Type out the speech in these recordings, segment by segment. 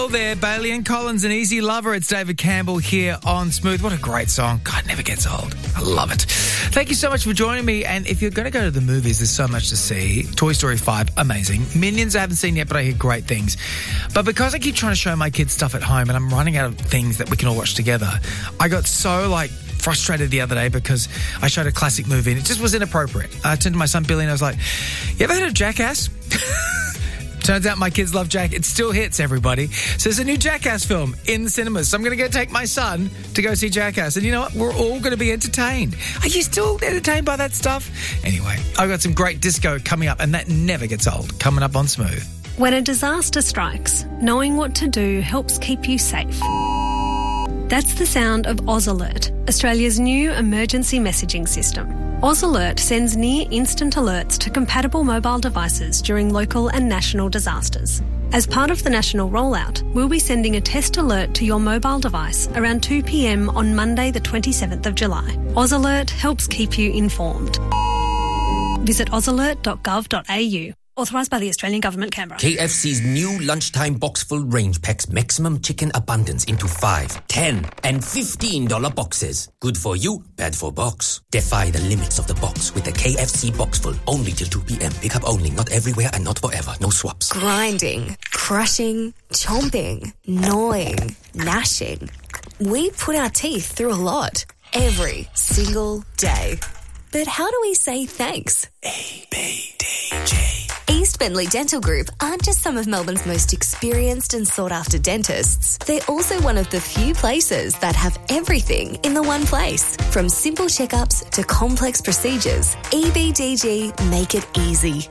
There, Bailey and Collins, An Easy Lover. It's David Campbell here on Smooth. What a great song. God, it never gets old. I love it. Thank you so much for joining me. And if you're going to go to the movies, there's so much to see. Toy Story 5, amazing. Minions I haven't seen yet, but I hear great things. But because I keep trying to show my kids stuff at home and I'm running out of things that we can all watch together, I got so, frustrated the other day because I showed a classic movie and it just was inappropriate. I turned to my son Billy and I was like, you ever heard of Jackass? Turns out my kids love Jack. It still hits, everybody. So there's a new Jackass film in the cinemas. So I'm going to go take my son to go see Jackass. And you know what? We're all going to be entertained. Are you still entertained by that stuff? Anyway, I've got some great disco coming up, and that never gets old. Coming up on Smooth. When a disaster strikes, knowing what to do helps keep you safe. That's the sound of Oz Alert, Australia's new emergency messaging system. Oz Alert sends near-instant alerts to compatible mobile devices during local and national disasters. As part of the national rollout, we'll be sending a test alert to your mobile device around 2 p.m. on Monday the 27th of July. Oz Alert helps keep you informed. Visit ozalert.gov.au. Authorised by the Australian Government, Canberra. KFC's new lunchtime box-full range packs maximum chicken abundance into 5, 10 and $15 boxes. Good for you, bad for box. Defy the limits of the box with the KFC box-full. Only till 2 p.m. Pick up only, not everywhere and not forever. No swaps. Grinding, crushing, chomping, gnawing, gnashing. We put our teeth through a lot. Every single day. But how do we say thanks? ABDG. East Bentley Dental Group aren't just some of Melbourne's most experienced and sought-after dentists. They're also one of the few places that have everything in the one place. From simple checkups to complex procedures, EBDG make it easy.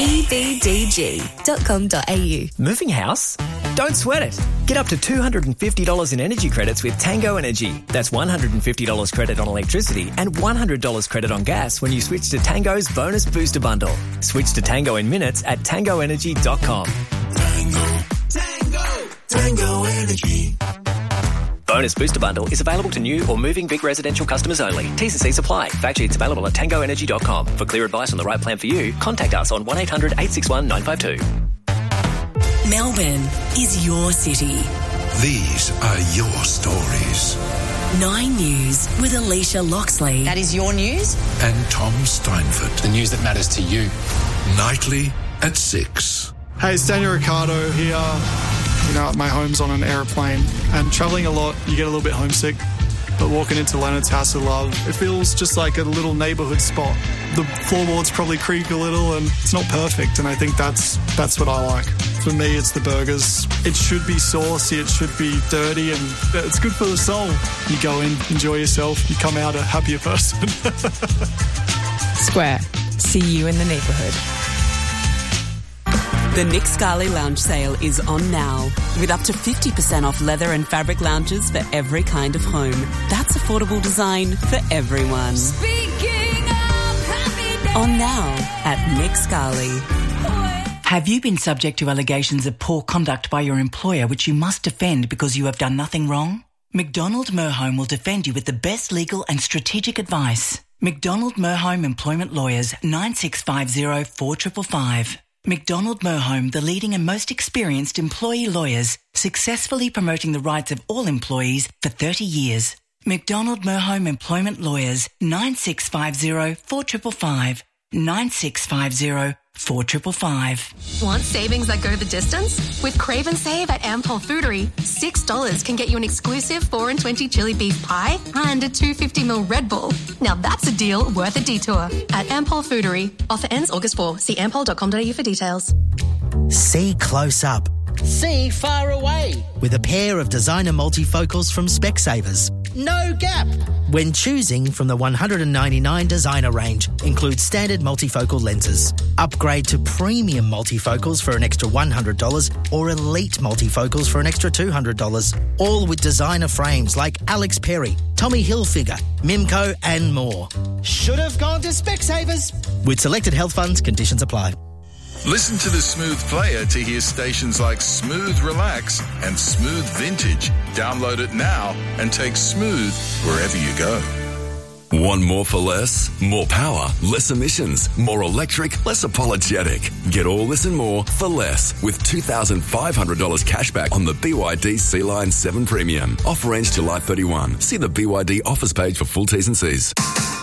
ebdg.com.au. Moving house? Don't sweat it. Get up to $250 in energy credits with Tango Energy. That's $150 credit on electricity and $100 credit on gas when you switch to Tango's Bonus Booster Bundle. Switch to Tango in minutes at tangoenergy.com. Tango Energy. Bonus Booster Bundle is available to new or moving Vic residential customers only. T's and C's apply. Fact sheets available at tangoenergy.com. For clear advice on the right plan for you, contact us on 1800 861 952. Melbourne is your city. These are your stories. 9 News with Alicia Loxley. That is your news? And Tom Steinford. The news that matters to you. Nightly at 6. Hey, it's Daniel Ricciardo here. You know, my home's on an aeroplane, and travelling a lot, you get a little bit homesick. But walking into Leonard's House of Love, it feels just like a little neighbourhood spot. The floorboards probably creak a little, and it's not perfect, and I think that's what I like. For me, it's the burgers. It should be saucy, it should be dirty, and it's good for the soul. You go in, enjoy yourself, you come out a happier person. Square. See you in the neighbourhood. The Nick Scali Lounge Sale is on now, with up to 50% off leather and fabric lounges for every kind of home. That's affordable design for everyone. Speaking of happiness. On now at Nick Scali. Have you been subject to allegations of poor conduct by your employer which you must defend because you have done nothing wrong? McDonald Merhome will defend you with the best legal and strategic advice. McDonald Merhome Employment Lawyers, 9650 4555. McDonald Merhome, the leading and most experienced employee lawyers, successfully promoting the rights of all employees for 30 years. McDonald Merhome Employment Lawyers, 9650 4555. 9650 4555. Want savings that go the distance? With Crave and Save at Ampol Foodery, $6 can get you an exclusive 4 and 20 chili beef pie and a 250ml Red Bull. Now that's a deal worth a detour. At Ampol Foodery. Offer ends August 4. See ampol.com.au for details. See close up. See far away. With a pair of designer multifocals from Specsavers. No gap. When choosing from the 199 designer range, includes standard multifocal lenses. Upgrade to premium multifocals for an extra $100 or elite multifocals for an extra $200. All with designer frames like Alex Perry, Tommy Hilfiger, Mimco and more. Should have gone to Specsavers. With selected health funds, conditions apply. Listen to the Smooth Player to hear stations like Smooth Relax and Smooth Vintage. Download it now and take Smooth wherever you go. Want more for less? More power, less emissions, more electric, less apologetic. Get all this and more for less with $2,500 cashback on the BYD Sea-Line 7 Premium. Offer ends July 31. See the BYD offers page for full T's and C's.